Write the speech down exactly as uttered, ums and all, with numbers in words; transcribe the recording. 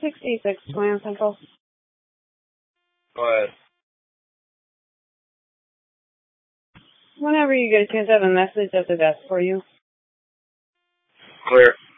sixty-six Grand Central. Go ahead. Whenever you get a chance, I have a message at the desk for you. Clear.